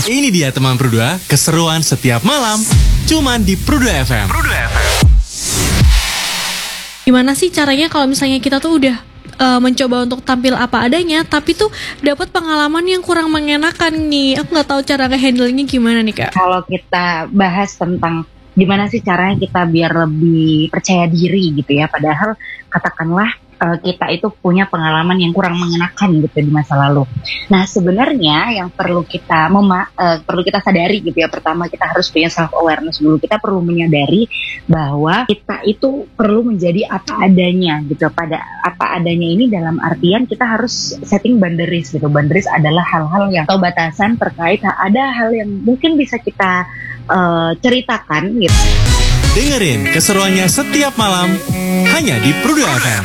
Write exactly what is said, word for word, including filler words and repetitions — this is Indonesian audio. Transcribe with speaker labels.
Speaker 1: Ini dia teman Prudua, keseruan setiap malam, cuman di Prudua F M. Prudua F M.
Speaker 2: Gimana sih caranya kalau misalnya kita tuh udah uh, mencoba untuk tampil apa adanya, tapi tuh dapat pengalaman yang kurang mengenakan nih. Aku nggak tahu cara nge-handle-nya gimana nih Kak.
Speaker 3: Kalau kita bahas tentang gimana sih caranya kita biar lebih percaya diri gitu ya, padahal katakanlah uh, kita itu punya pengalaman yang kurang mengenakan gitu di masa lalu. Nah sebenarnya yang perlu kita mema- uh, perlu kita sadari gitu ya, pertama kita harus punya self awareness dulu. Kita perlu menyadari bahwa kita itu perlu menjadi apa adanya gitu. Pada apa adanya ini dalam artian kita harus setting boundaries gitu. Boundaries adalah hal-hal yang atau batasan terkait ada hal yang mungkin bisa kita uh, ceritakan gitu.
Speaker 1: Dengerin keseruannya setiap malam hanya di Prudua F M.